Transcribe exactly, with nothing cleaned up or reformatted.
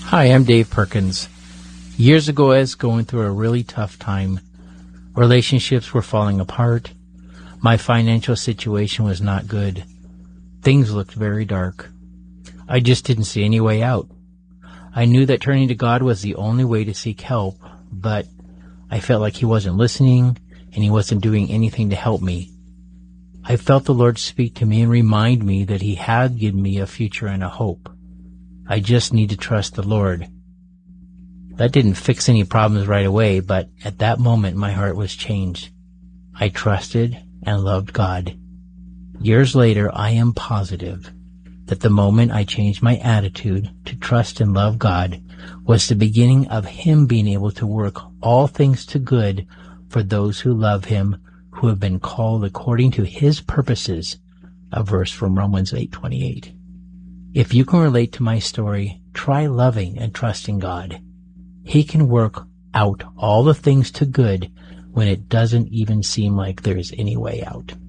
Hi, I'm Dave Perkins. Years ago, I was going through a really tough time. Relationships were falling apart. My financial situation was not good. Things looked very dark. I just didn't see any way out. I knew that turning to God was the only way to seek help, but I felt like He wasn't listening and He wasn't doing anything to help me. I felt the Lord speak to me and remind me that He had given me a future and a hope. I just need to trust the Lord. That didn't fix any problems right away, but at that moment my heart was changed. I trusted and loved God. Years later, I am positive that the moment I changed my attitude to trust and love God was the beginning of Him being able to work all things to good for those who love Him, who have been called according to His purposes, a verse from Romans eight twenty-eight. If you can relate to my story, try loving and trusting God. He can work out all the things to good when it doesn't even seem like there's any way out.